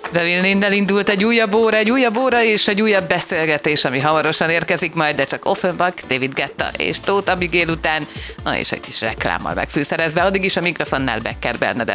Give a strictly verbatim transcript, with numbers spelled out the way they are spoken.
Bevillnénnel indult egy újabb óra, egy újabb óra és egy újabb beszélgetés, ami hamarosan érkezik majd, de csak Offenbach, David Guetta és Tóth Abigail után, na és egy kis reklámmal megfűszerezve, addig is a mikrofonnál Becker Bernadett.